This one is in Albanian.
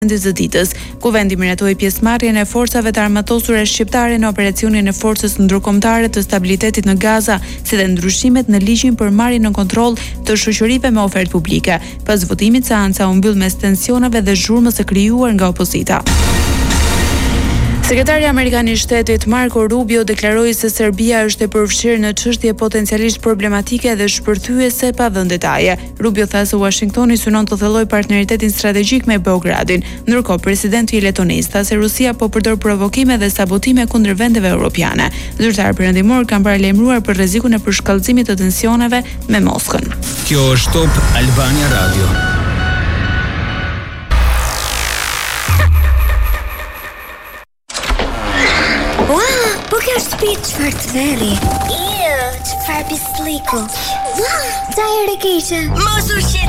Të ditës, ku vendi miratoi pjesëmarrjen e forcave të armatosura shqiptare në operacionin e forcës ndërkombëtare të stabilitetit në Gaza, si dhe ndryshimet në ligjin për marrjen në kontroll të shoqërive me ofertë publike. Pas votimit, seanca u mbyll mes tensioneve dhe zhurmës së krijuar nga opozita. Sekretari Amerikan I Shtetit Marco Rubio deklaroi se Serbia është e përfshirë në çështje potencialisht problematike dhe shpërthyese pa dhënë detaje. Rubio tha se Washingtoni synon të thellojë partneritetin strategjik me Beogradin, ndërkohë presidenti I Letonisë tha se Rusia po përdor provokime dhe sabotime kundër vendeve europiane. Zyrtarë perëndimor kanë paralajmëruar për rrezikun e përshkallëzimit të tensioneve me Moskën. Kjo është Top Albania Radio. Çfarë të veri? Çfarë pisliku? Tajër e keqe. Mos u shqetëso.